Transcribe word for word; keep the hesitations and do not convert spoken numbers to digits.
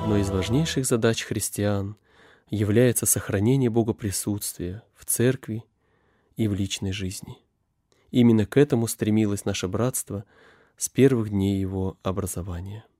Но из важнейших задач христиан является сохранение богоприсутствия в церкви и в личной жизни. Именно к этому стремилось наше братство с первых дней его образования.